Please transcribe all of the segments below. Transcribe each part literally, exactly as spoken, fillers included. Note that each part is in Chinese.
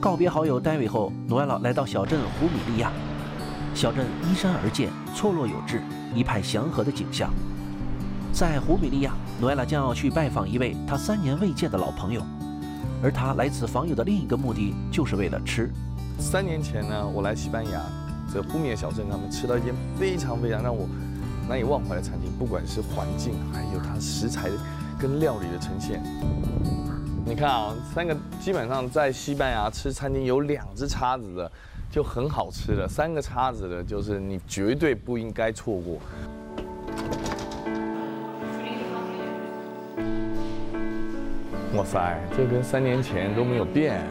告别好友戴维后，努埃拉来到小镇胡米利亚。小镇依山而建，错落有致，一派祥和的景象。在胡米利亚，努埃拉将要去拜访一位他三年未见的老朋友，而他来此访友的另一个目的就是为了吃。 三年前呢，我来西班牙这个胡米的小镇，他们吃到一间非常非常让我难以忘怀的餐厅，不管是环境，还有它食材跟料理的呈现。你看啊，三个基本上在西班牙吃餐厅有两只叉子的就很好吃了，三个叉子的就是你绝对不应该错过。哇塞，这跟三年前都没有变。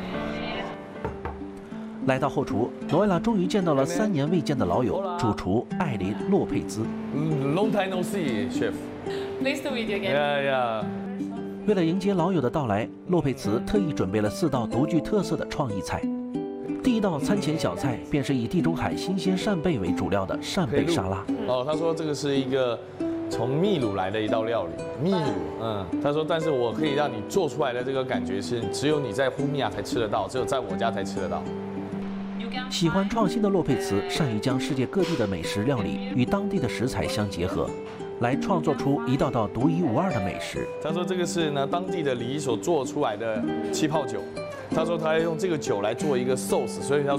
来到后厨，努埃拉终于见到了三年未见的老友，主厨艾琳·洛佩兹。 Long time no see, chef. Nice to meet you again. Yeah, yeah. 为了迎接老友的到来，洛佩茨特意准备了四道独具特色的创意菜。第一道餐前小菜便是以地中海新鲜扇贝为主料的扇贝沙拉。 哦，他说这个是一个从秘鲁来的一道料理。秘鲁，嗯，他说，但是我可以让你做出来的这个感觉是，只有你在胡米亚才吃得到，只有在我家才吃得到。 喜欢创新的洛佩茨善于将世界各地的美食料理与当地的食材相结合，来创作出一道道独一无二的美食。 他说这个是呢当地的梨所做出来的气泡酒，他说他要用这个酒来做一个 sauce， 所以他。